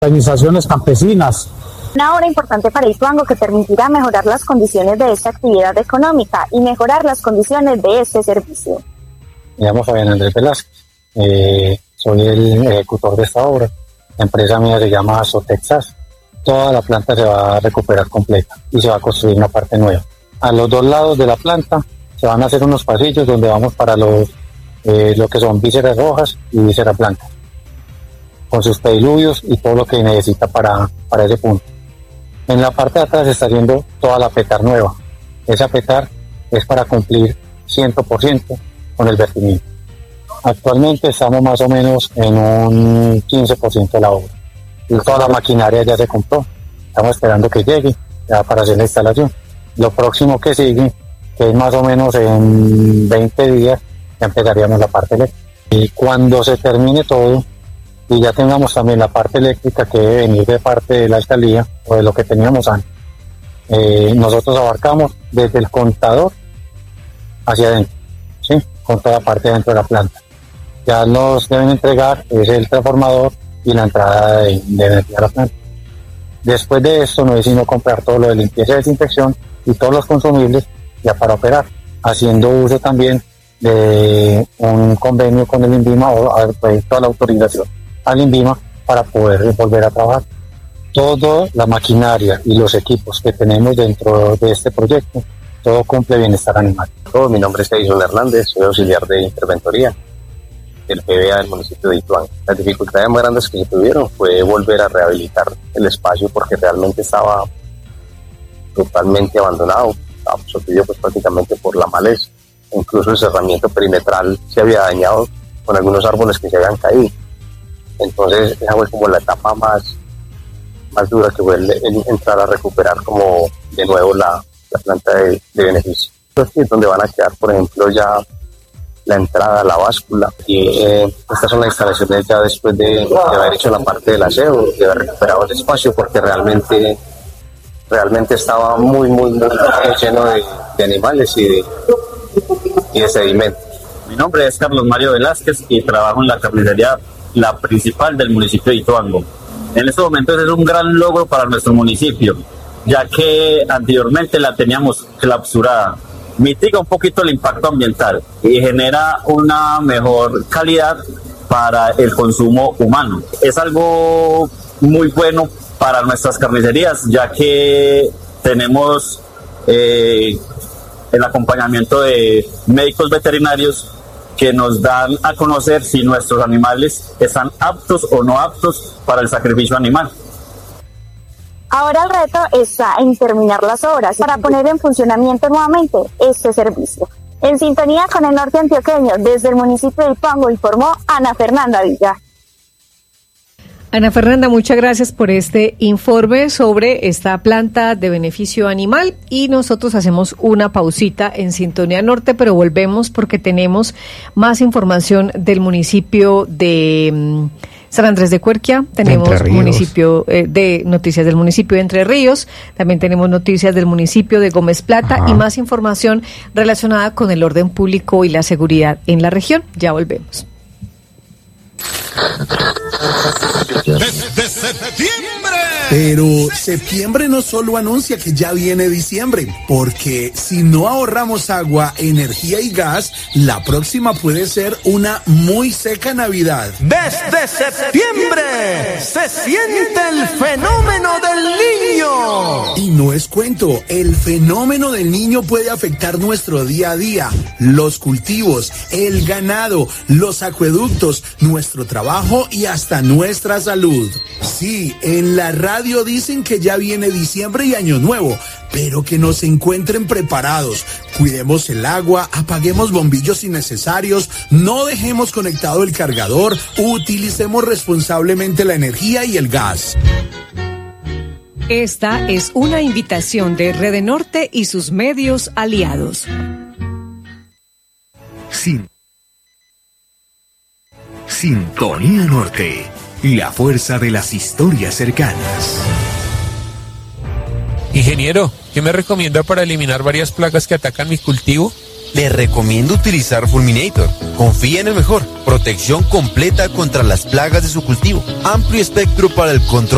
organizaciones campesinas. Una obra importante para Ituango que permitirá mejorar las condiciones de esta actividad económica y mejorar las condiciones de este servicio. Me llamo Fabián Andrés Velázquez, soy el ejecutor de esta obra. La empresa mía se llama Sotexas. Toda la planta se va a recuperar completa y se va a construir una parte nueva. A los dos lados de la planta se van a hacer unos pasillos donde vamos para lo que son vísceras rojas y vísceras blancas, con sus pediluvios y todo lo que necesita para ese punto. En la parte de atrás se está haciendo toda la petar nueva. Esa petar es para cumplir 100% con el vertimiento. Actualmente estamos más o menos en un 15% de la obra. Y toda la maquinaria ya se compró. Estamos esperando que llegue ya para hacer la instalación. Lo próximo que sigue, que es más o menos en 20 días, ya empezaríamos la parte eléctrica. Y cuando se termine todo, y ya tengamos también la parte eléctrica que debe venir de parte de la alcaldía o de lo que teníamos antes, nosotros abarcamos desde el contador hacia adentro, ¿sí? Con toda la parte dentro de la planta. Ya nos deben entregar es el transformador y la entrada de energía a la planta. Después de esto no es sino comprar todo lo de limpieza y desinfección y todos los consumibles ya para operar, haciendo uso también de un convenio con el INVIMA o toda la autorización al INVIMA para poder volver a trabajar. Toda la maquinaria y los equipos que tenemos dentro de este proyecto, todo cumple bienestar animal. Mi nombre es Edison Hernández, soy auxiliar de interventoría del PBA del municipio de Ituango. Las dificultades más grandes que se tuvieron fue volver a rehabilitar el espacio porque realmente estaba totalmente abandonado, absorbido pues prácticamente por la maleza. Incluso el cerramiento perimetral se había dañado con algunos árboles que se habían caído. Entonces esa fue como la etapa más dura, que fue el entrar a recuperar como de nuevo la planta de beneficio. Aquí es donde van a quedar, por ejemplo, ya la entrada, la báscula, y estas son las instalaciones ya después de haber hecho la parte del aseo, de haber recuperado el espacio, porque realmente estaba muy lleno de animales y de sedimentos. Mi nombre es Carlos Mario Velázquez y trabajo en la carnicería, la principal del municipio de Ituango. En estos momentos es un gran logro para nuestro municipio, ya que anteriormente la teníamos clausurada. Mitiga un poquito el impacto ambiental y genera una mejor calidad para el consumo humano. Es algo muy bueno para nuestras carnicerías, ya que tenemos el acompañamiento de médicos veterinarios que nos dan a conocer si nuestros animales están aptos o no aptos para el sacrificio animal. Ahora el reto está en terminar las obras para poner en funcionamiento nuevamente este servicio. En sintonía con el norte antioqueño, desde el municipio de Ituango, informó Ana Fernanda Villa. Ana Fernanda, muchas gracias por este informe sobre esta planta de beneficio animal y nosotros hacemos una pausita en Sintonía Norte, pero volvemos porque tenemos más información del municipio de San Andrés de Cuerquia, tenemos municipio de noticias del municipio de Entre Ríos, también tenemos noticias del municipio de Gómez Plata y más información relacionada con el orden público y la seguridad en la región. Ya volvemos. Desde septiembre. Pero septiembre no solo anuncia que ya viene diciembre, porque si no ahorramos agua, energía y gas, la próxima puede ser una muy seca Navidad. Desde septiembre se siente el fenómeno del niño. Y no es cuento, el fenómeno del niño puede afectar nuestro día a día, los cultivos, el ganado, los acueductos, nuestro trabajo y hasta nuestra salud. Sí, en la radio dicen que ya viene diciembre y año nuevo, pero que nos encuentren preparados. Cuidemos el agua, apaguemos bombillos innecesarios, no dejemos conectado el cargador, utilicemos responsablemente la energía y el gas. Esta es una invitación de Rede Norte y sus medios aliados. Sintonía Norte, la fuerza de las historias cercanas. Ingeniero, ¿qué me recomienda para eliminar varias plagas que atacan mi cultivo? Le recomiendo utilizar Fulminator. Confía en el mejor. Protección completa contra las plagas de su cultivo. Amplio espectro para el control